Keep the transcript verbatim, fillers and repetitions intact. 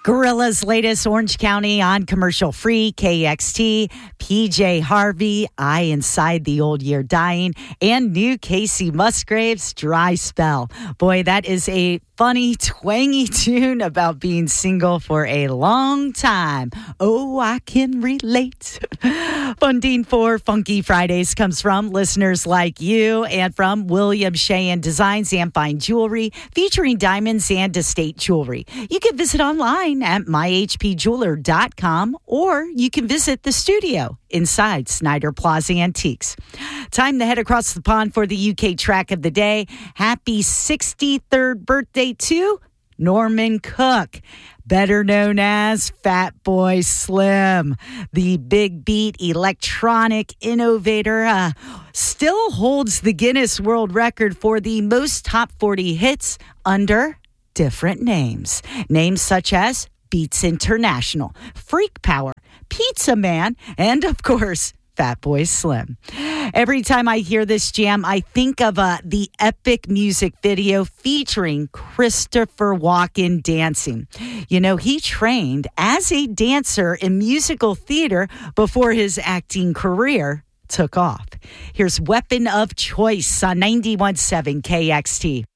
Gorilla's latest Orange County on commercial free, K X T, P J Harvey, I Inside the Old Year Dying, and new Casey Musgraves, Dry Spell. Boy, that is a funny, twangy tune about being single for a long time. Oh, I can relate. Funding for Funky Fridays comes from listeners like you and from William Sheehan Designs and Fine Jewelry, featuring diamonds and estate jewelry. You can visit online at my h p jeweler dot com, or you can visit the studio inside Snyder Plaza Antiques. Time to head across the pond for the U K track of the day. Happy sixty-third birthday to Norman Cook, better known as Fatboy Slim. The big beat electronic innovator uh, still holds the Guinness World Record for the most top forty hits under different names. Names such as Beats International, Freak Power, Pizza Man, and of course, Fatboy Slim. Every time I hear this jam, I think of uh, the epic music video featuring Christopher Walken dancing. You know, he trained as a dancer in musical theater before his acting career took off. Here's Weapon of Choice on ninety-one point seven K X T.